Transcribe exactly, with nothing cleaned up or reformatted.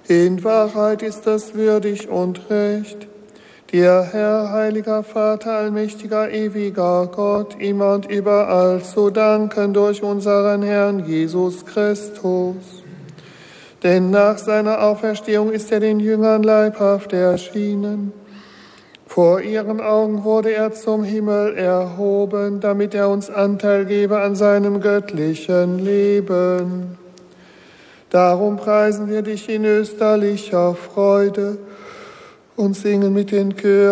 In Wahrheit ist es würdig und recht, dir, Herr, heiliger Vater, allmächtiger, ewiger Gott, immer und überall zu danken durch unseren Herrn Jesus Christus. Denn nach seiner Auferstehung ist er den Jüngern leibhaft erschienen. Vor ihren Augen wurde er zum Himmel erhoben, damit er uns Anteil gebe an seinem göttlichen Leben. Darum preisen wir dich in österlicher Freude und singen mit den Chören